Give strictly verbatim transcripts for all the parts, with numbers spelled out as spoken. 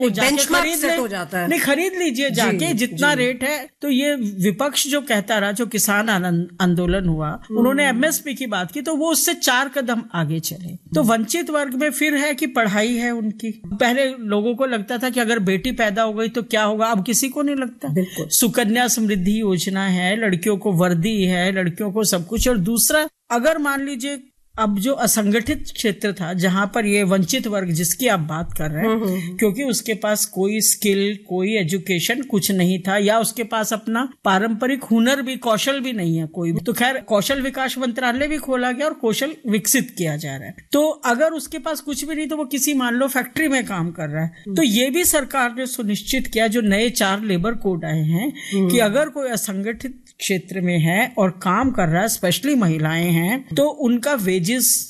Benchmark set हो जाता है। नहीं, खरीद लीजिए जाके जितना रेट है। तो ये विपक्ष जो कहता रहा, जो किसान आंदोलन हुआ, उन्होंने एमएसपी की बात की, तो वो उससे चार कदम आगे चले। तो वंचित वर्ग में फिर है कि पढ़ाई है उनकी। पहले लोगों को लगता था कि अगर बेटी पैदा हो गई तो क्या होगा, अब किसी को नहीं लगता। सुकन्या समृद्धि योजना है, लड़कियों को वर्दी है, लड़कियों को सब कुछ। और दूसरा, अगर मान लीजिए अब जो असंगठित क्षेत्र था, जहां पर ये वंचित वर्ग जिसकी आप बात कर रहे हैं, क्योंकि उसके पास कोई स्किल, कोई एजुकेशन कुछ नहीं था, या उसके पास अपना पारंपरिक हुनर भी, कौशल भी नहीं है कोई भी, तो खैर कौशल विकास मंत्रालय भी खोला गया और कौशल विकसित किया जा रहा है। तो अगर उसके पास कुछ भी नहीं, तो वो किसी मान लो फैक्ट्री में काम कर रहा है। तो ये भी सरकार ने सुनिश्चित किया, जो नए चार लेबर कोड आए हैं, कि अगर कोई असंगठित क्षेत्र में है और काम कर रहा है, स्पेशली महिलाएं हैं, तो उनका वेजेस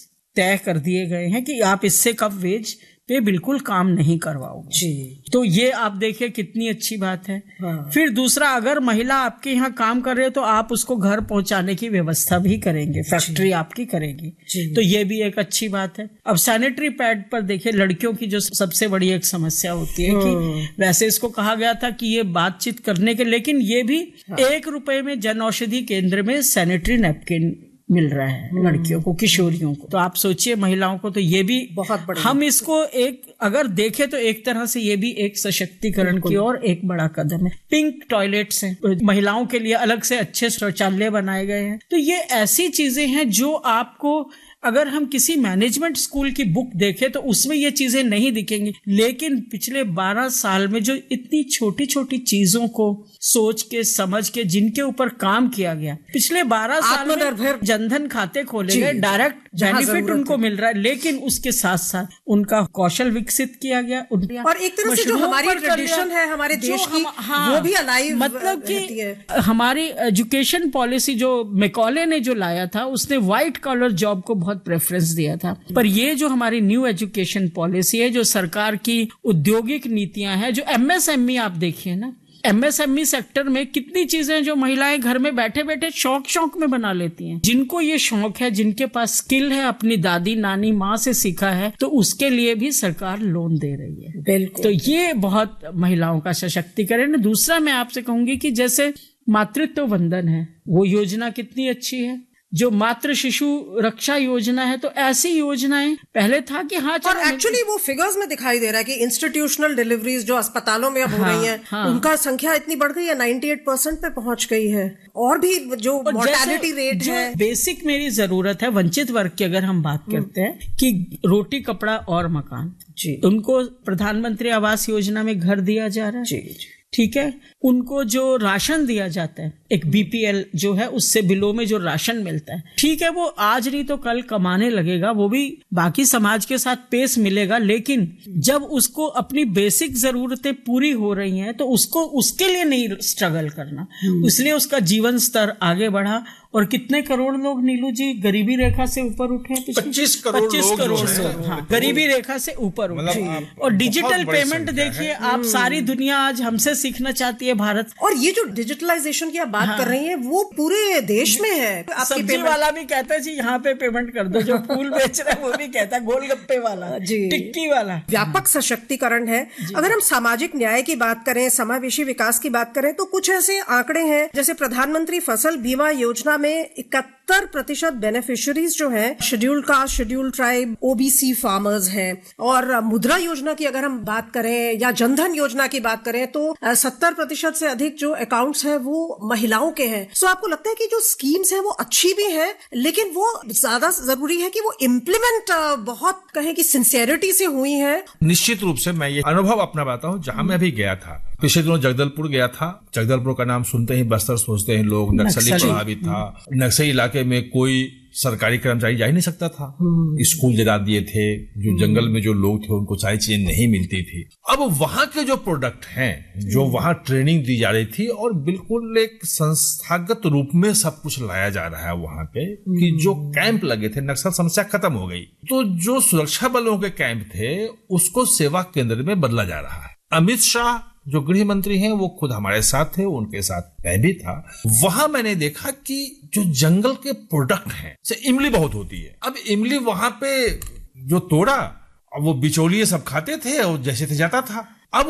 तय कर दिए गए हैं कि आप इससे कम वेज पे बिल्कुल काम नहीं करवाओगे जी। तो ये आप देखिए कितनी अच्छी बात है। हाँ। फिर दूसरा, अगर महिला आपके यहाँ काम कर रहे हो तो आप उसको घर पहुंचाने की व्यवस्था भी करेंगे, फैक्ट्री आपकी करेगी, तो ये भी एक अच्छी बात है। अब सैनिटरी पैड पर देखिए, लड़कियों की जो सबसे बड़ी एक समस्या होती है कि वैसे इसको कहा गया था कि ये बातचीत करने के, लेकिन ये भी एक रुपए में जन औषधि केंद्र में सैनिटरी नैपकिन मिल रहा है लड़कियों को, किशोरियों को। तो आप सोचिए महिलाओं को, तो ये भी बहुत बड़ा, हम इसको एक अगर देखें तो एक तरह से ये भी एक सशक्तिकरण की ओर एक बड़ा कदम है। पिंक टॉयलेट्स हैं, महिलाओं के लिए अलग से अच्छे शौचालय बनाए गए हैं। तो ये ऐसी चीजें हैं जो आपको, अगर हम किसी मैनेजमेंट स्कूल की बुक देखें तो उसमें ये चीजें नहीं दिखेंगी, लेकिन पिछले बारह साल में जो इतनी छोटी छोटी चीजों को सोच के, समझ के, जिनके ऊपर काम किया गया, पिछले बारह साल में जनधन खाते खोले गए, डायरेक्ट बेनिफिट उनको मिल रहा है, लेकिन उसके साथ साथ उनका कौशल विकसित किया गया, और एक तरह से जो हमारी ट्रेडिशन है हमारे देश की, हाँ, वो भी अलाइव, मतलब कि हमारी एजुकेशन पॉलिसी जो मैकॉले ने जो लाया था, उसने व्हाइट कॉलर जॉब को बहुत प्रेफरेंस दिया था। पर ये जो हमारी न्यू एजुकेशन पॉलिसी है, जो सरकार की औद्योगिक नीतियां हैं, जो एमएसएमई आप देखिए ना, एमएसएमई सेक्टर में कितनी चीजें जो महिलाएं घर में बैठे बैठे शौक शौक में बना लेती हैं। जिनको ये शौक है, जिनके पास स्किल है, अपनी दादी नानी माँ से सीखा है, तो उसके लिए भी सरकार लोन दे रही है। बिल्कुल। तो ये बहुत महिलाओं का सशक्तिकरण है। दूसरा, मैं आपसे कहूंगी कि जैसे मातृत्व वंदन है, वो योजना कितनी अच्छी है। जो मातृ शिशु रक्षा योजना है, तो ऐसी योजनाएं पहले था कि हाँ, और एक्चुअली वो फिगर्स में दिखाई दे रहा है कि इंस्टीट्यूशनल डिलीवरीज जो अस्पतालों में अब हो रही हैं, हाँ, उनका संख्या इतनी बढ़ गई है, अट्ठानवे परसेंट पे पहुंच गई है। और भी जो मोर्टेलिटी रेट है, बेसिक मेरी जरूरत है वंचित वर्ग की, अगर हम बात करते हैं कि रोटी, कपड़ा और मकान जी, उनको प्रधानमंत्री आवास योजना में घर दिया जा रहा है जी, जी। ठीक है, उनको जो राशन दिया जाता है, एक बीपीएल जो है, उससे बिलों में जो राशन मिलता है, ठीक है, वो आज नहीं तो कल कमाने लगेगा, वो भी बाकी समाज के साथ पेश मिलेगा, लेकिन जब उसको अपनी बेसिक जरूरतें पूरी हो रही हैं तो उसको उसके लिए नहीं स्ट्रगल करना, इसलिए उसका जीवन स्तर आगे बढ़ा। और कितने करोड़ लोग, नीलू जी, गरीबी रेखा से ऊपर उठे? पच्चीस करोड़ पच्चीस करोड़ लोग, हाँ, गरीबी रेखा से ऊपर उठे। और डिजिटल पेमेंट देखिए आप, सारी दुनिया आज हमसे सीखना चाहती है, भारत। और ये जो डिजिटलाइजेशन की आप बात हाँ, कर रही हैं, वो पूरे देश में है। सब्जी वाला भी कहता है जी यहाँ पे पेमेंट कर दो, जो फूल बेच रहा है वो भी कहता है, गोलगप्पे वाला जी, टिक्की वाला। व्यापक सशक्तिकरण है। अगर हम सामाजिक न्याय की बात करें, समावेशी विकास की बात करें, तो कुछ ऐसे आंकड़े हैं, जैसे प्रधानमंत्री फसल बीमा योजना में इकहत्तर प्रतिशत बेनिफिशियरीज जो हैं scheduled caste, scheduled tribe, OBC farmers हैं। और मुद्रा योजना की अगर हम बात करें या जनधन योजना की बात करें, तो सत्तर प्रतिशत से अधिक जो अकाउंट्स हैं वो महिलाओं के हैं। सो आपको लगता है कि जो स्कीम्स हैं वो अच्छी भी हैं, लेकिन वो ज्यादा जरूरी है कि वो इम्प्लीमेंट बहुत कहें कि सिंसियरिटी से हुई है? निश्चित रूप से मैं ये अनुभव अपना बताता हूँ, जहां मैं अभी गया था, पिछले दिनों जगदलपुर गया था। जगदलपुर का नाम सुनते ही बस्तर सोचते हैं लोग, नक्सली प्रभावित था। नक्सली इलाके में कोई सरकारी कर्मचारी जा ही नहीं सकता था, स्कूल जला दिए थे, जो जंगल में जो लोग थे उनको सारी चीजें नहीं मिलती थी। अब वहां के जो प्रोडक्ट हैं, जो वहां ट्रेनिंग दी जा रही थी, और बिल्कुल एक संस्थागत रूप में सब कुछ लाया जा रहा है वहां पे, कि जो कैंप लगे थे, नक्सल समस्या खत्म हो गई, तो जो सुरक्षा बलों के कैंप थे उसको सेवा केंद्र में बदला जा रहा है। अमित शाह जो गृह मंत्री हैं वो खुद हमारे साथ थे, उनके साथ मैं भी था। वहां मैंने देखा कि जो जंगल के प्रोडक्ट हैं, जैसे इमली बहुत होती है, अब इमली वहां पे जो तोड़ा, अब वो बिचौलिए सब खाते थे और जैसे थे जाता था।